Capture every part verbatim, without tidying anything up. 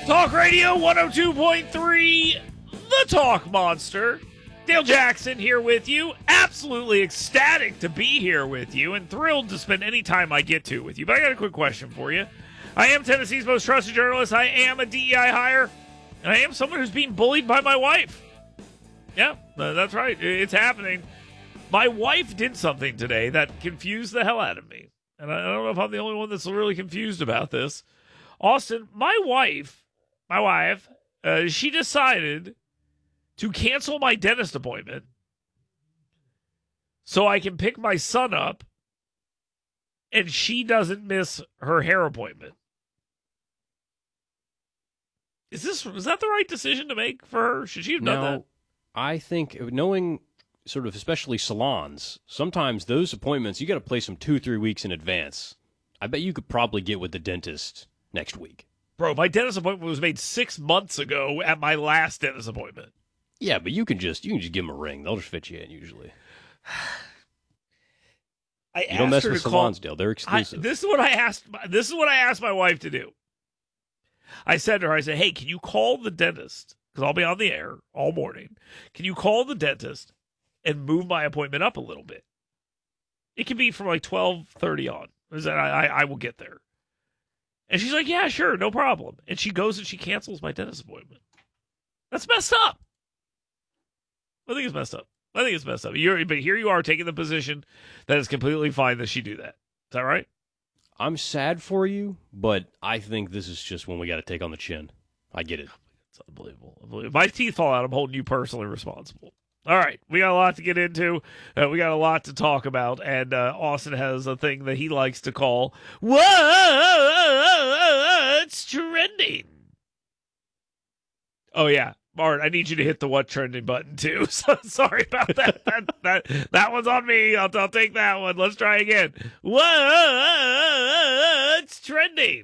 Talk Radio one oh two point three, The Talk Monster. Dale Jackson here with you. Absolutely ecstatic to be here with you and thrilled to spend any time I get to with you. But I got a quick question for you. I am Tennessee's most trusted journalist. I am a D E I hire. And I am someone who's being bullied by my wife. Yeah, that's right. It's happening. My wife did something today that confused the hell out of me. And I don't know if I'm the only one that's really confused about this. Austin, my wife, my wife, uh, she decided to cancel my dentist appointment so I can pick my son up and she doesn't miss her hair appointment. Is this, was that the right decision to make for her? Should she have done now, that? I think knowing sort of especially salons, sometimes those appointments, you got to place them two, three weeks in advance. I bet you could probably get with the dentist next week. Bro, my dentist appointment was made six months ago at my last dentist appointment. Yeah, but you can just you can just give them a ring. They'll just fit you in usually. I you don't mess with salons, call, Dale. They're exclusive. I, this is what I asked. This is what I asked my wife to do. I said to her, I said, "Hey, can you call the dentist? Because I'll be on the air all morning. Can you call the dentist and move my appointment up a little bit? It can be from like twelve thirty on. I, I, I will get there." And she's like, "Yeah, sure, no problem." And she goes and she cancels my dentist appointment. That's messed up. I think it's messed up. I think it's messed up. You're, but here you are taking the position that it's completely fine that she do that. Is that right? I'm sad for you, but I think this is just one we got to take on the chin. I get it. It's unbelievable. unbelievable. My teeth fall out. I'm holding you personally responsible. All right. We got a lot to get into. Uh, we got a lot to talk about. And uh, Austin has a thing that he likes to call, What's Trending? Oh, yeah. Bart, I need you to hit the what trending button, too. So sorry about that. that, that, that one's on me. I'll, I'll take that one. Let's try again. What's trending?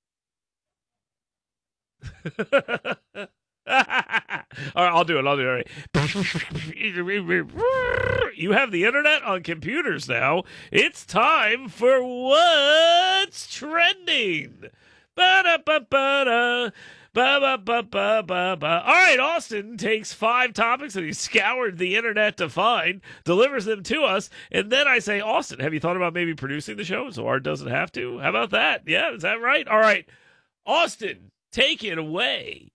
All right, I'll do it. I'll do it. You have the internet on computers now. It's time for What's Trending. Ba-da-ba-ba-da. Ba, ba, ba, ba, ba, ba. All right, Austin takes five topics that he scoured the internet to find, delivers them to us, and then I say, Austin, have you thought about maybe producing the show so Art doesn't have to? How about that? Yeah, is that right? All right, Austin, take it away.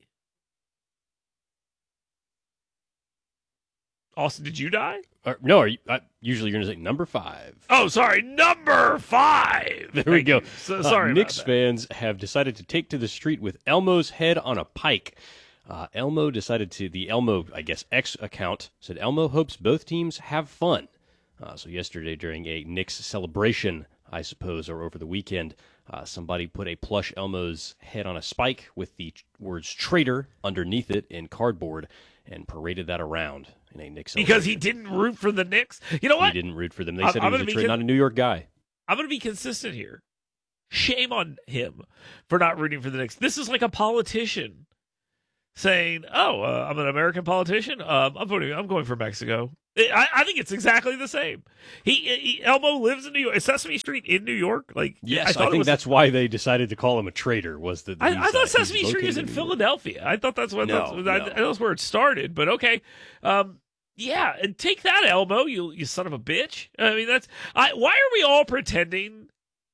Austin, did you die? Uh, no, are you, uh, usually you're going to say number five. Oh, sorry, number five. There we go. So, sorry uh, about Knicks that. fans have decided to take to the street with Elmo's head on a pike. Uh, Elmo decided to, the Elmo, I guess, X account said Elmo hopes both teams have fun. Uh, so yesterday during a Knicks celebration, I suppose, or over the weekend, uh, somebody put a plush Elmo's head on a spike with the words traitor underneath it in cardboard and paraded that around in a Knicks celebration. Because he didn't root for the Knicks? You know what? He didn't root for them. They I'm, said I'm he was a be traitor, con- not a New York guy. I'm going to be consistent here. Shame on him for not rooting for the Knicks. This is like a politician saying, "Oh, uh, I'm an American politician. Um, I'm voting. I'm going for Mexico." I, I think it's exactly the same. He, he Elmo lives in New York. Is Sesame Street in New York? Like, yes, I, I, thought think it was, that's why they decided to call him a traitor. Was that I, I he's, thought uh, Sesame he's Street is in located Philadelphia. I thought that's what No, that's, no. I, that's where it started. But okay, um, yeah, and take that, Elmo. You you son of a bitch. I mean, that's I. Why are we all pretending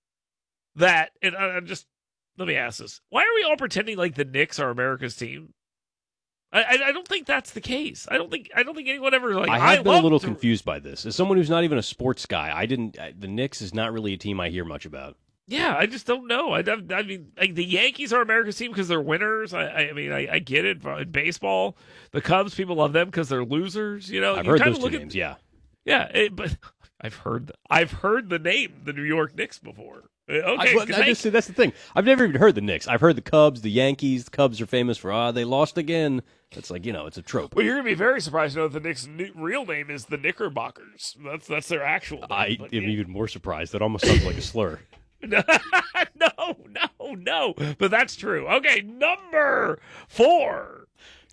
that? And I, I'm just let me ask this: why are we all pretending like the Knicks are America's team? I, I, I don't think that's the case. I don't think I don't think anyone ever like. I have I been a little to, confused by this. As someone who's not even a sports guy, I didn't. I, the Knicks is not really a team I hear much about. Yeah, I just don't know. I, I, I mean, like the Yankees are America's team because they're winners. I, I mean, I, I get it. In baseball, the Cubs, people love them because they're losers. You know, I've you heard kinda those two look at- names. Yeah, yeah, it, but I've heard I've heard the name the New York Knicks before. Uh, Okay, I, well, I thank- just, that's the thing. I've never even heard the Knicks. I've heard the Cubs, the Yankees. The Cubs are famous for ah, they lost again. That's like you know, it's a trope. well, you're gonna be very surprised to know that the Knicks' new, real name is the Knickerbockers. That's that's their actual name. I but am yeah. even more surprised. That almost sounds like a slur. no, no, no. But that's true. Okay, number four.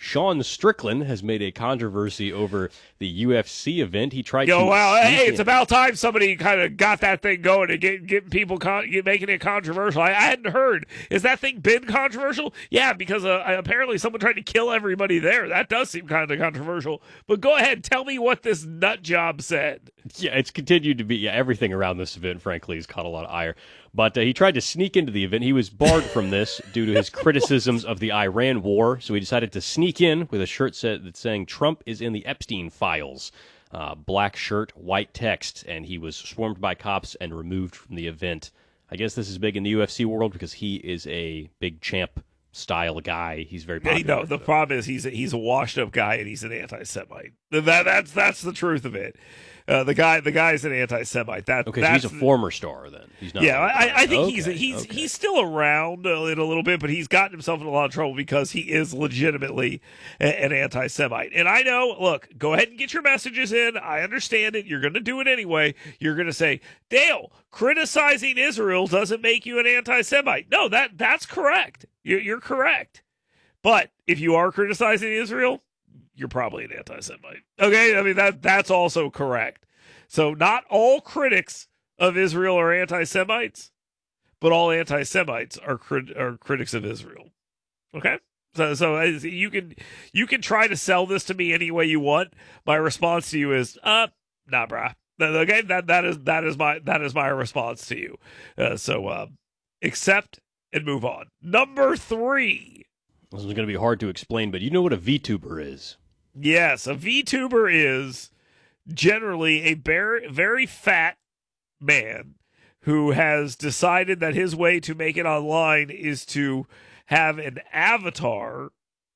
Sean Strickland has made a controversy over the U F C event. He tried Yo, to wow, sneak hey, in. it's about time somebody kind of got that thing going and get, getting people, con- get, making it controversial. I, I hadn't heard. Is that thing been controversial? Yeah, because uh, apparently someone tried to kill everybody there. That does seem kind of controversial. But go ahead, tell me what this nut job said. Yeah, it's continued to be, yeah, everything around this event, frankly, has caught a lot of ire. But uh, he tried to sneak into the event. He was barred from this due to his criticisms of the Iran war, so he decided to sneak in with a shirt set that's saying Trump is in the Epstein files. Uh, black shirt, white text, and he was swarmed by cops and removed from the event. I guess this is big in the U F C world because he is a big champ-style guy. He's very popular. Hey, no, the problem is he's a, he's a washed-up guy and he's an anti-Semite. That, that's, that's the truth of it. Uh, the guy, the guy's an anti-Semite. That, okay, that's, so he's a former star then. He's not. Yeah, I, I think okay, he's he's okay. he's still around a, in a little bit, but he's gotten himself in a lot of trouble because he is legitimately a, an anti-Semite. And I know, look, go ahead and get your messages in. I understand it. You're going to do it anyway. You're going to say, Dale, criticizing Israel doesn't make you an anti-Semite. No, that that's correct. You're, you're correct. But if you are criticizing Israel, you're probably an anti-Semite. Okay, I mean that that's also correct. So not all critics of Israel are anti-Semites, but all anti-Semites are crit- are critics of Israel. Okay, so so you can you can try to sell this to me any way you want. My response to you is, uh, nah, brah. Okay, that that is that is my that is my response to you. Uh, so uh, accept and move on. Number three. This is going to be hard to explain, but you know what a VTuber is? Yes, a VTuber is generally a very, very fat man who has decided that his way to make it online is to have an avatar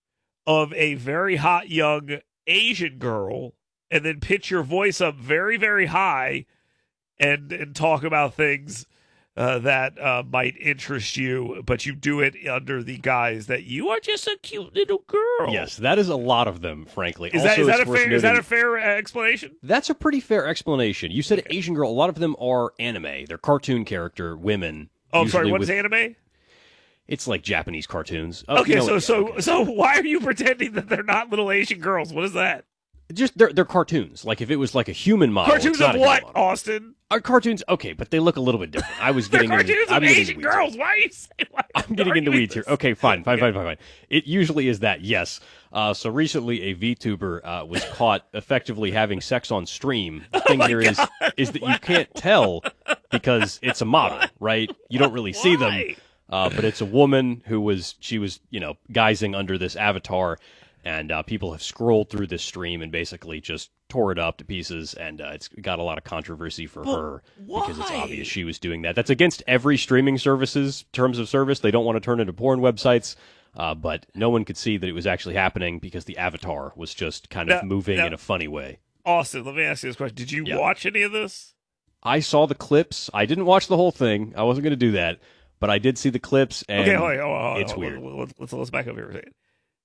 of a very hot young Asian girl and then pitch your voice up very, very high and, and talk about things Uh, that uh, might interest you, but you do it under the guise that you are just a cute little girl. Yes, that is a lot of them, frankly. Is also, that is that a it's worth fair is that noting- a fair uh, explanation? That's a pretty fair explanation. You said Asian girl. A lot of them are anime. They're cartoon character women. Oh, I'm sorry. usually What with- is anime? It's like Japanese cartoons. Oh, Okay, you know so what? so Okay. so why are you pretending that they're not little Asian girls? What is that? Just they're they're cartoons. Like if it was like a human model, Cartoons it's not of a what, human model. Austin? Are cartoons okay? But they look a little bit different. I was They're getting cartoons into, of I'm getting Asian into weeds girls. Why are you saying? Why are I'm you getting into arguing weeds here. this? Okay, fine, fine, fine, fine, fine. It usually is that, yes. Uh, so recently, a VTuber uh, was caught effectively having sex on stream. The thing here is, is that you can't tell because it's a model, right? You don't really see them, Why? uh, but it's a woman who was, she was, you know, guising under this avatar, and uh, people have scrolled through this stream and basically just tore it up to pieces, and uh, it's got a lot of controversy for But her because it's why? obvious she was doing that. That's against every streaming service's terms of service. They don't want to turn into porn websites, uh, but no one could see that it was actually happening because the avatar was just kind of Now- moving now- in a funny way. Austin, let me ask you this question: did you Yeah. watch any of this? I saw the clips. I didn't watch the whole thing. I wasn't going to do that, but I did see the clips, and Okay, hold on, hold on, hold on, it's hold on. weird. Let's, let's let's back up here for a second.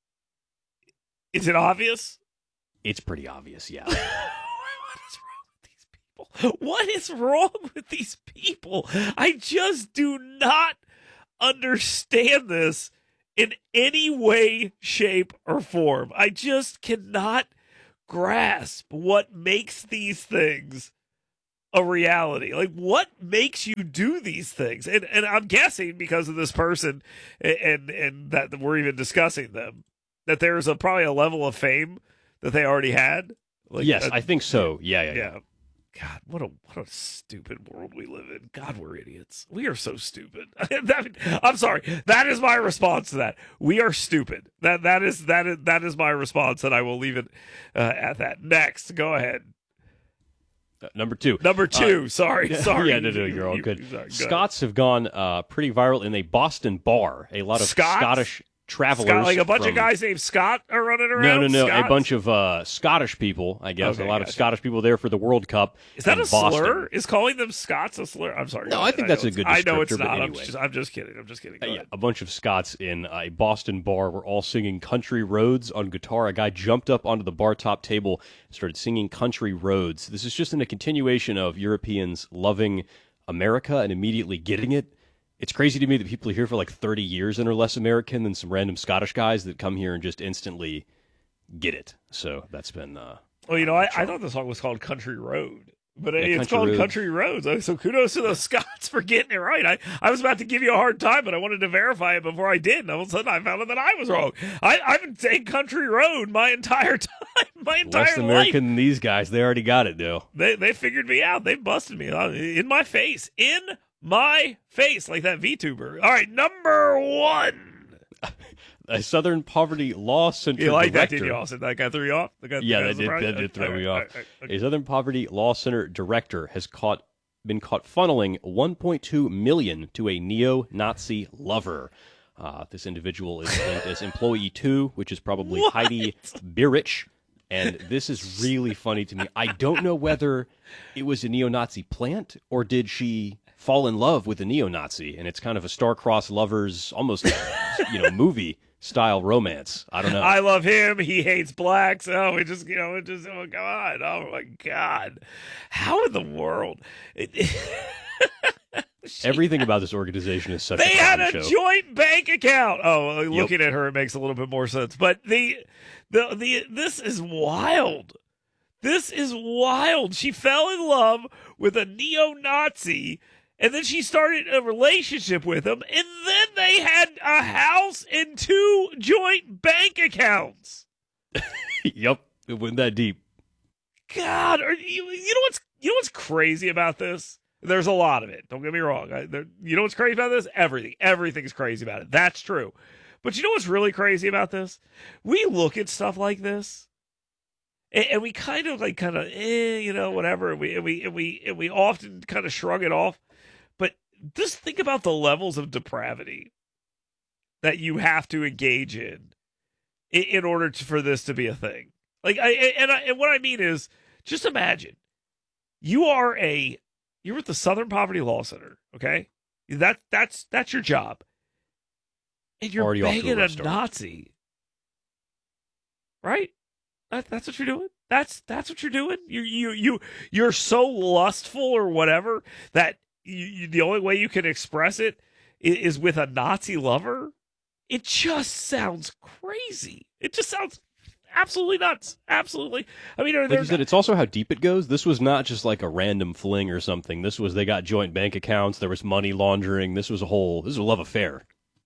Is it obvious? It's pretty obvious, yeah. What is wrong with these people? I just do not understand this in any way, shape, or form. I just cannot grasp what makes these things a reality. Like, what makes you do these things? And and I'm guessing because of this person and and, and that we're even discussing them, that there's a probably a level of fame that they already had. Like, yes, uh, I think so. Yeah, yeah, yeah. yeah. God, what a what a stupid world we live in. God, we're idiots. We are so stupid. That- I'm sorry. That is my response to that. We are stupid. That that is that is that is my response, and I will leave it uh, at that. Next, go ahead. Uh, number two. Number two. sorry, sorry. Yeah, no, no, you're all You- good. you- sorry, go ahead. Scots have gone uh, pretty viral in a Boston bar. A lot of Scots? Scottish travelers. Scott, like a bunch from- of guys named Scott are running around. No, no, no. Scots? A bunch of uh, Scottish people, I guess. Okay, a lot gotcha. of Scottish people there for the World Cup. Is that in a Boston. slur? Is calling them Scots a slur? I'm sorry. No, go I ahead. think that's know a good it's- I know it's descriptor, but not. I'm anyway. just, I'm just kidding. I'm just kidding. Go Uh, yeah, ahead. a bunch of Scots in a Boston bar were all singing Country Roads on guitar. A guy jumped up onto the bar top table and started singing Country Roads. This is just in a continuation of Europeans loving America and immediately getting it. It's crazy to me that people are here for like thirty years and are less American than some random Scottish guys that come here and just instantly get it. So that's been. Uh, well, you know, I, I thought the song was called Country Road. But yeah, it's Country called Road. Country Roads. So kudos to those Scots for getting it right. I, I was about to give you a hard time, but I wanted to verify it before I did. And all of a sudden I found out that I was wrong. I, I've been saying Country Road my entire time, my entire Less life. American than these guys. They already got it, though. They, they figured me out. They busted me in my face. In my face, like that VTuber. All right, number one. A Southern Poverty Law Center You like director. that, did you, Austin? That guy threw you off? That got, Yeah, that that did, surprised? that did throw Okay, me all off. right, all right, okay. A Southern Poverty Law Center director has caught been caught funneling one point two million dollars to a neo-Nazi lover. Uh, this individual is named as Employee two, which is probably What? Heidi Birich. And this is really funny to me. I don't know whether it was a neo-Nazi plant or did she fall in love with a neo-Nazi, and it's kind of a star-crossed lovers, almost, you know, movie-style romance. I don't know. I love him. He hates blacks. Oh, it just, you know, it just, oh, God. Oh, my God. How in the world? It, Everything about this organization is such they a had clown a show. joint bank account. Oh, looking at her, it makes a little bit more sense. But the, the, the, this is wild. This is wild. She fell in love with a neo-Nazi, and then she started a relationship with him, and then they had a house and two joint bank accounts. Yep, it went that deep. God, are you, you know what's you know what's crazy about this? There's a lot of it. Don't get me wrong. I, there, you know what's crazy about this? Everything. Everything's crazy about it. That's true. But you know what's really crazy about this? We look at stuff like this, and, and we kind of like kind of eh, you know, whatever. And we and we and we and we often kind of shrug it off. But just think about the levels of depravity that you have to engage in in, in order to, for this to be a thing. Like, I and I, and what I mean is, just imagine you are a you're at the Southern Poverty Law Center, okay? That that's that's your job, and you're Already off to a banging a rough start. Nazi, right? That, that's what you're doing. That's that's what you're doing. You you you you're so lustful or whatever that you, you, the only way you can express it is, is with a Nazi lover. It just sounds crazy. It just sounds absolutely nuts. Absolutely. I mean, are Like there you said, it's also how deep it goes. This was not just like a random fling or something. This was, they got joint bank accounts. There was money laundering. This was a whole, this was a love affair.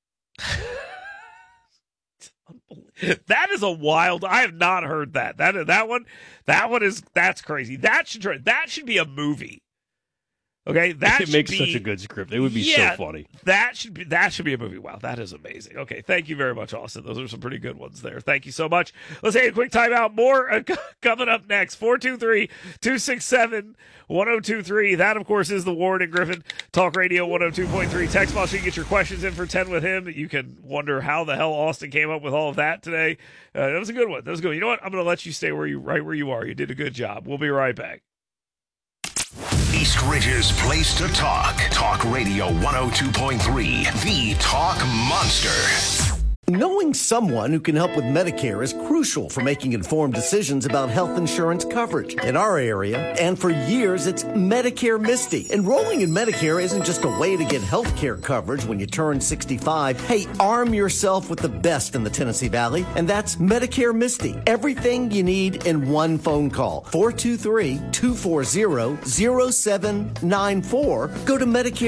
That is a wild. I have not heard that. That that one. That one is that's crazy. That should try- that should be a movie. Okay, that It should makes be, such a good script. It would be yeah, so funny. That should be that should be a movie. Wow, that is amazing. Okay, thank you very much, Austin. Those are some pretty good ones there. Thank you so much. Let's take a quick timeout. More uh, coming up next. four two three, two six seven, one oh two three. That, of course, is the Warren and Griffin Talk Radio one oh two point three text box. You can get your questions in for ten with him. You can wonder how the hell Austin came up with all of that today. Uh, that was a good one. That was good. You know what? I'm going to let you stay where you right where you are. You did a good job. We'll be right back. East Ridge's place to talk. Talk Radio one oh two point three, the Talk Monster. Knowing someone who can help with Medicare is crucial for making informed decisions about health insurance coverage. In our area, and for years, it's Medicare Misty. Enrolling in Medicare isn't just a way to get health care coverage when you turn sixty-five. Hey, arm yourself with the best in the Tennessee Valley, and that's Medicare Misty. Everything you need in one phone call. four two three, two four zero, zero seven nine four. Go to Medicare.